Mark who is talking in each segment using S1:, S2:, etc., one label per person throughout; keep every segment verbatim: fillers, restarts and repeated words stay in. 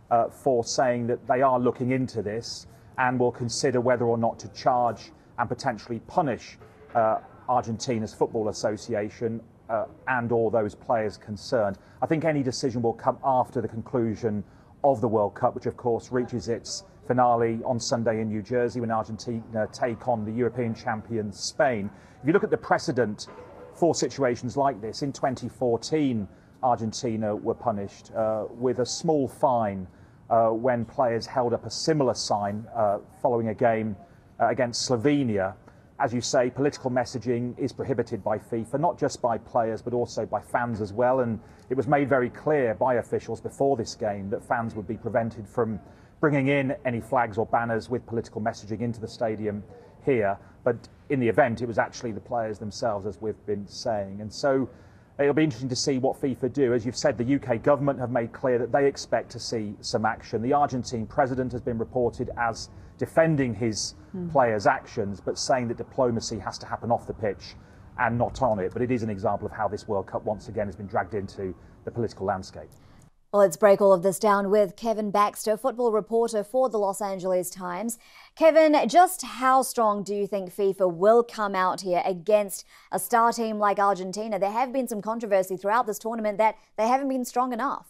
S1: uh, for saying that they are looking into this and will consider whether or not to charge and potentially punish uh, Argentina's Football Association uh, and all those players concerned. I think any decision will come after the conclusion of the World Cup, which of course reaches its finale on Sunday in New Jersey when Argentina take on the European champion Spain. If you look at the precedent for situations like this, in twenty fourteen Argentina were punished uh, with a small fine uh, when players held up a similar sign uh, following a game uh, against Slovenia. As you say, political messaging is prohibited by FIFA, not just by players, but also by fans as well. And it was made very clear by officials before this game that fans would be prevented from bringing in any flags or banners with political messaging into the stadium here. But in the event, it was actually the players themselves, as we've been saying. And so it'll be interesting to see what FIFA do. As you've said, the U K government have made clear that they expect to see some action. The Argentine president has been reported as defending his mm. players' actions, but saying that diplomacy has to happen off the pitch and not on it. But it is an example of how this World Cup once again has been dragged into the political landscape.
S2: Well, let's break all of this down with Kevin Baxter, football reporter for the Los Angeles Times. Kevin, just how strong do you think FIFA will come out here against a star team like Argentina? There have been some controversy throughout this tournament that they haven't been strong enough.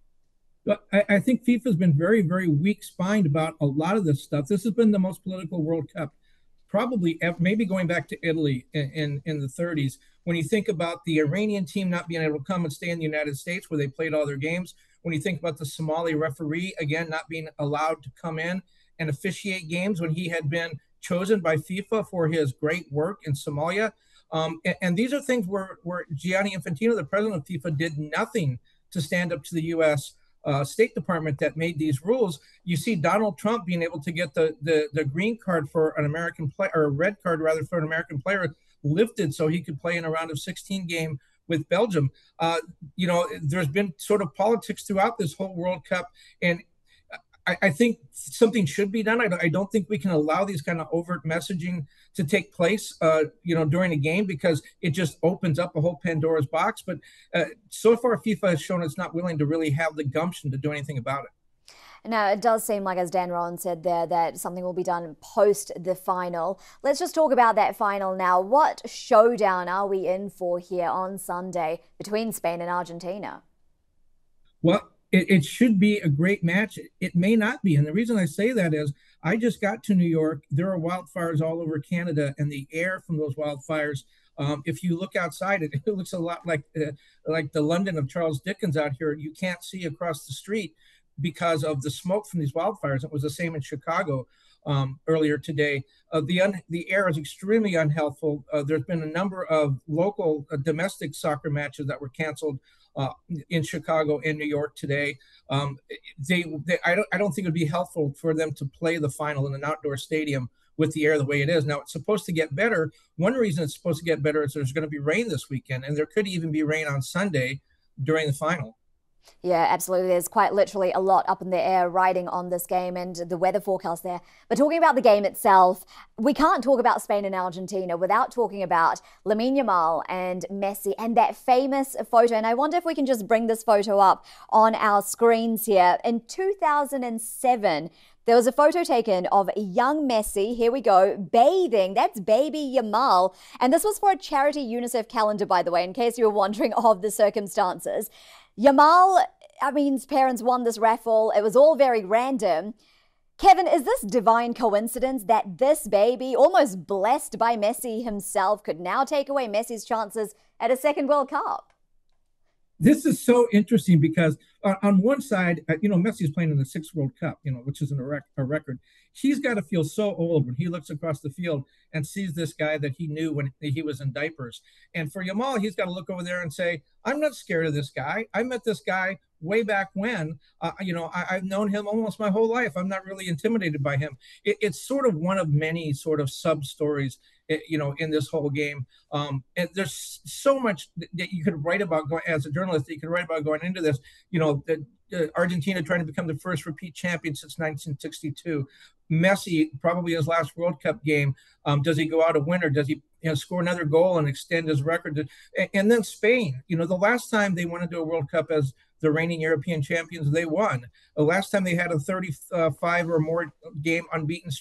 S3: I, I think FIFA's been very, very weak-spined about a lot of this stuff. This has been the most political World Cup, probably maybe going back to Italy in, in, in the thirties. When you think about the Iranian team not being able to come and stay in the United States where they played all their games, when you think about the Somali referee, again, not being allowed to come in and officiate games when he had been chosen by FIFA for his great work in Somalia. Um, and, and these are things where, where Gianni Infantino, the president of FIFA, did nothing to stand up to the U S Uh, State Department that made these rules. You see Donald Trump being able to get the the, the green card for an American player, or a red card rather, for an American player lifted so he could play in a round of sixteen game with Belgium. Uh, you know, there's been sort of politics throughout this whole World Cup, and I, I think something should be done. I, I don't think we can allow these kind of overt messaging to take place, uh, you know, during a game, because it just opens up a whole Pandora's box. But uh, so far, FIFA has shown it's not willing to really have the gumption to do anything about it.
S2: Now, it does seem like, as Dan Rowan said there, that something will be done post the final. Let's just talk about that final now. What showdown are we in for here on Sunday between Spain and Argentina?
S3: Well, It, it should be a great match. It, it may not be. And the reason I say that is I just got to New York. There are wildfires all over Canada, and the air from those wildfires, um, if you look outside, it, it looks a lot like uh, like the London of Charles Dickens out here. You can't see across the street because of the smoke from these wildfires. It was the same in Chicago um, earlier today. Uh, the, un the air is extremely unhealthful. Uh, there's been a number of local uh, domestic soccer matches that were canceled Uh, in Chicago and New York today. Um, they, they I, don't, I don't think it would be helpful for them to play the final in an outdoor stadium with the air the way it is. Now, it's supposed to get better. One reason it's supposed to get better is there's going to be rain this weekend, and there could even be rain on Sunday during the final.
S2: Yeah, absolutely. There's quite literally a lot up in the air riding on this game and the weather forecast there. But talking about the game itself, we can't talk about Spain and Argentina without talking about Lamine Yamal and Messi and that famous photo. And I wonder if we can just bring this photo up on our screens here. In two thousand seven, there was a photo taken of young Messi, here we go, bathing. That's baby Yamal. And this was for a charity UNICEF calendar, by the way, in case you were wondering of the circumstances. Yamal, I mean, his parents won this raffle. It was all very random. Kevin, is this divine coincidence that this baby, almost blessed by Messi himself, could now take away Messi's chances at a second World Cup?
S3: This is so interesting because uh, on one side, uh, you know, Messi is playing in the sixth World Cup, you know, which is an, a, rec a record. He's got to feel so old when he looks across the field and sees this guy that he knew when he was in diapers. And for Yamal, he's got to look over there and say, I'm not scared of this guy. I met this guy way back when. Uh, you know, I, I've known him almost my whole life. I'm not really intimidated by him. It, it's sort of one of many sort of sub-stories, you know, in this whole game. Um, and there's so much that you could write about going, as a journalist, that you could write about going into this. You know, the, uh, Argentina trying to become the first repeat champion since nineteen sixty-two. Messi, probably his last World Cup game. Um, does he go out a winner? Does he, you know, score another goal and extend his record? To, and, and then Spain, you know, the last time they went into a World Cup as the reigning European champions, they won. The last time they had a thirty-five or more game unbeaten